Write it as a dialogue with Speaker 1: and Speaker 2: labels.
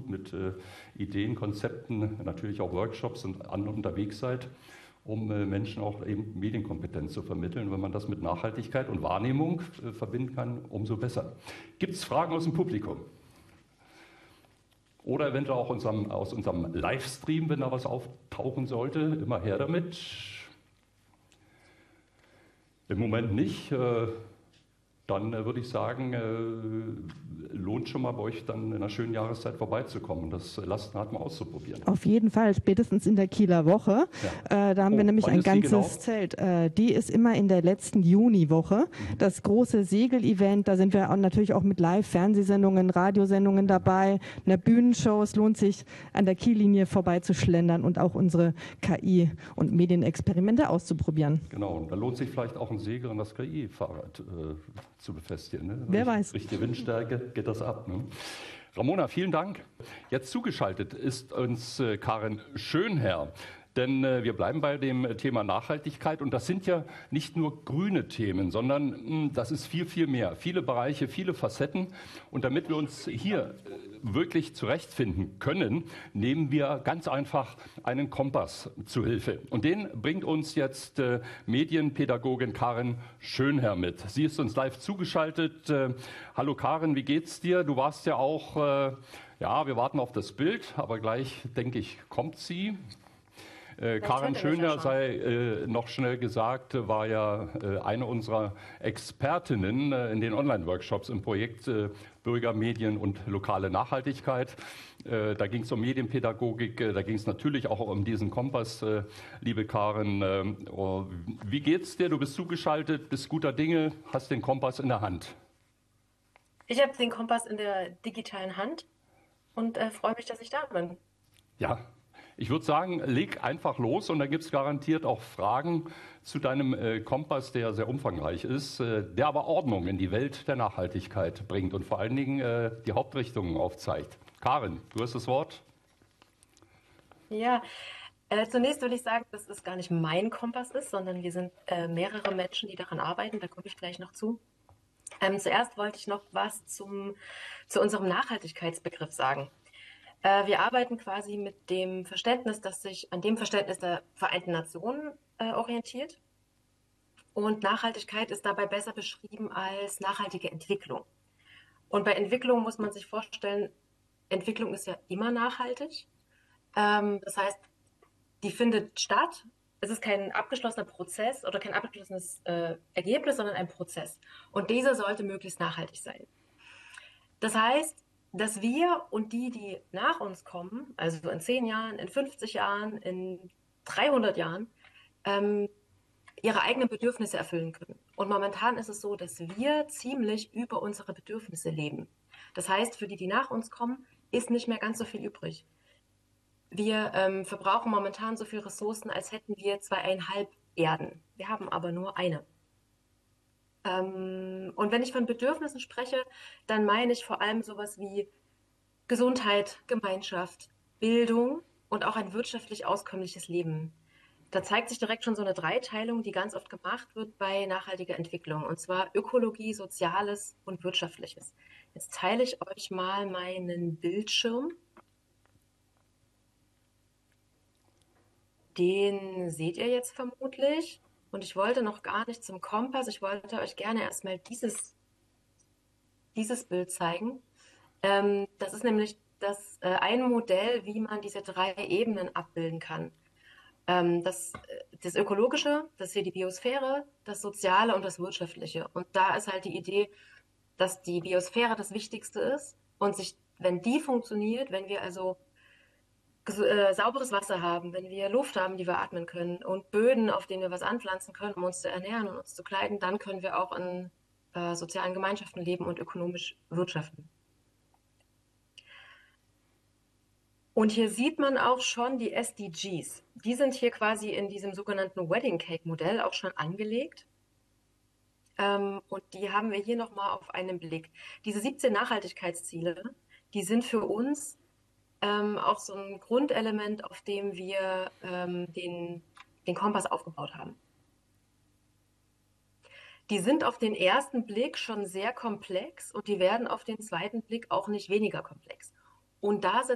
Speaker 1: gut mit Ideen, Konzepten, natürlich auch Workshops und anderen unterwegs seid, um Menschen auch eben Medienkompetenz zu vermitteln. Wenn man das mit Nachhaltigkeit und Wahrnehmung verbinden kann, umso besser. Gibt es Fragen aus dem Publikum? Oder eventuell auch aus unserem Livestream, wenn da was auftauchen sollte. Immer her damit. Im Moment nicht. Dann würde ich sagen, lohnt schon mal bei euch dann in einer schönen Jahreszeit vorbeizukommen, das Lastenrad mal auszuprobieren.
Speaker 2: Auf jeden Fall, spätestens in der Kieler Woche.
Speaker 1: Ja.
Speaker 2: Da haben wir nämlich ein ganzes
Speaker 1: genau?
Speaker 2: Zelt. Die ist immer in der letzten Juniwoche. Das große Segel-Event, da sind wir natürlich auch mit Live-Fernsehsendungen, Radiosendungen dabei, einer Bühnenshow. Es lohnt sich, an der Kiellinie vorbeizuschlendern und auch unsere KI- und Medienexperimente auszuprobieren.
Speaker 1: Genau, und da lohnt sich vielleicht auch ein Segel und das KI-Fahrrad zu befestigen. Ne?
Speaker 2: Wer weiß.
Speaker 1: Durch die Windstärke geht das ab. Ne? Ramona, vielen Dank. Jetzt zugeschaltet ist uns Karin Schönherr. Denn wir bleiben bei dem Thema Nachhaltigkeit und das sind ja nicht nur grüne Themen, sondern das ist viel, viel mehr. Viele Bereiche, viele Facetten. Und damit wir uns hier wirklich zurechtfinden können, nehmen wir ganz einfach einen Kompass zu Hilfe. Und den bringt uns jetzt Medienpädagogin Karin Schönherr mit. Sie ist uns live zugeschaltet. Hallo Karin, wie geht's dir? Du warst ja auch, ja, wir warten auf das Bild, aber gleich, denke ich, kommt sie. Karin Schönherr, sei noch schnell gesagt, war ja eine unserer Expertinnen in den Online-Workshops im Projekt Bürger, Medien und lokale Nachhaltigkeit. Da ging es um Medienpädagogik, da ging es natürlich auch um diesen Kompass, liebe Karin. Wie geht's dir? Du bist zugeschaltet, bist guter Dinge, hast den Kompass in der Hand.
Speaker 3: Ich habe den Kompass in der digitalen Hand und freue mich, dass ich da bin.
Speaker 1: Ja. Ich würde sagen, leg einfach los und da gibt es garantiert auch Fragen zu deinem Kompass, der sehr umfangreich ist, der aber Ordnung in die Welt der Nachhaltigkeit bringt und vor allen Dingen die Hauptrichtungen aufzeigt. Karin, du hast das Wort.
Speaker 3: Ja, zunächst will ich sagen, dass es gar nicht mein Kompass ist, sondern wir sind mehrere Menschen, die daran arbeiten, da komme ich gleich noch zu. Zuerst wollte ich noch was zu unserem Nachhaltigkeitsbegriff sagen. Wir arbeiten quasi mit dem Verständnis, das sich an dem Verständnis der Vereinten Nationen orientiert. Und Nachhaltigkeit ist dabei besser beschrieben als nachhaltige Entwicklung. Und bei Entwicklung muss man sich vorstellen, Entwicklung ist ja immer nachhaltig. Das heißt, die findet statt. Es ist kein abgeschlossener Prozess oder kein abgeschlossenes Ergebnis, sondern ein Prozess. Und dieser sollte möglichst nachhaltig sein. Das heißt, dass wir und die nach uns kommen, also in 10 Jahren, in 50 Jahren, in 300 Jahren, ihre eigenen Bedürfnisse erfüllen können. Und momentan ist es so, dass wir ziemlich über unsere Bedürfnisse leben. Das heißt, für die nach uns kommen, ist nicht mehr ganz so viel übrig. Wir verbrauchen momentan so viel Ressourcen, als hätten wir 2,5 Erden. Wir haben aber nur eine. Und wenn ich von Bedürfnissen spreche, dann meine ich vor allem sowas wie Gesundheit, Gemeinschaft, Bildung und auch ein wirtschaftlich auskömmliches Leben. Da zeigt sich direkt schon so eine Dreiteilung, die ganz oft gemacht wird bei nachhaltiger Entwicklung, und zwar Ökologie, Soziales und Wirtschaftliches. Jetzt teile ich euch mal meinen Bildschirm. Den seht ihr jetzt vermutlich. Und ich wollte noch gar nicht zum Kompass, ich wollte euch gerne erstmal dieses Bild zeigen. Das ist nämlich ein Modell, wie man diese 3 Ebenen abbilden kann. Das Ökologische, das ist hier die Biosphäre, das Soziale und das Wirtschaftliche. Und da ist halt die Idee, dass die Biosphäre das Wichtigste ist und wenn die funktioniert, wenn wir also sauberes Wasser haben, wenn wir Luft haben, die wir atmen können und Böden, auf denen wir was anpflanzen können, um uns zu ernähren und uns zu kleiden, dann können wir auch in sozialen Gemeinschaften leben und ökonomisch wirtschaften. Und hier sieht man auch schon die SDGs. Die sind hier quasi in diesem sogenannten Wedding Cake Modell auch schon angelegt. Und die haben wir hier nochmal auf einen Blick. Diese 17 Nachhaltigkeitsziele, die sind für uns auch so ein Grundelement, auf dem wir den Kompass aufgebaut haben. Die sind auf den ersten Blick schon sehr komplex und die werden auf den zweiten Blick auch nicht weniger komplex. Und da